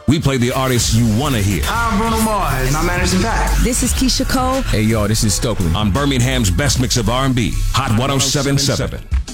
We play the artists you want to hear. I'm Bruno Mars, and I'm Anderson .Paak. This is Keisha Cole. Hey, y'all, this is Stokely. On Birmingham's best mix of R&B, Hot 107.7.